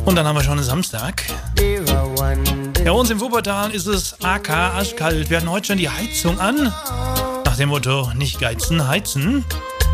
Und dann haben wir schon einen Samstag. Bei uns im Wuppertal ist es AK arschkalt. Wir hatten heute schon die Heizung an. Nach dem Motto, nicht geizen, heizen.